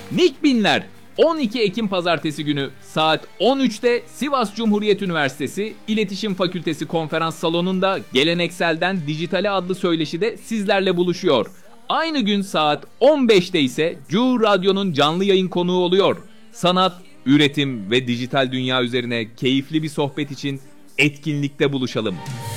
Nick Binler 12 Ekim Pazartesi günü saat 13'te Sivas Cumhuriyet Üniversitesi İletişim Fakültesi Konferans Salonu'nda Gelenekselden Dijitale adlı söyleşide sizlerle buluşuyor. Aynı gün saat 15'te ise Cu Radyo'nun canlı yayın konuğu oluyor. Sanat, üretim ve dijital dünya üzerine keyifli bir sohbet için etkinlikte buluşalım.